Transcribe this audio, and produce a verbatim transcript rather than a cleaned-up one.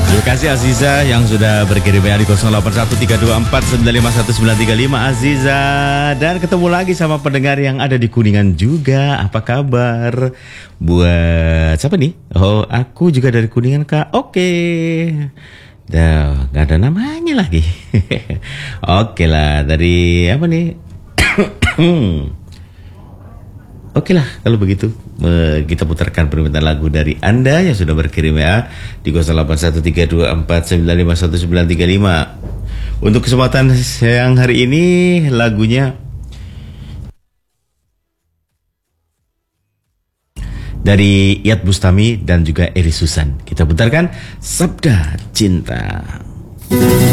Terima kasih Aziza yang sudah berkirim ya di nol delapan satu tiga dua empat sembilan lima satu sembilan tiga lima Aziza. Dan ketemu lagi sama pendengar yang ada di Kuningan juga. Apa kabar? Buat siapa nih? Oh, aku juga dari Kuningan, Kak. Oke. Dah, gak ada namanya lagi. Oke lah, dari apa nih? Oke lah, kalau begitu kita putarkan permintaan lagu dari Anda yang sudah berkirim ya di nol delapan satu tiga dua empat sembilan lima satu sembilan tiga lima. Untuk kesempatan siang hari ini lagunya dari Iyeth Bustami dan juga Eri Susan. Kita putarkan Sabda Cinta.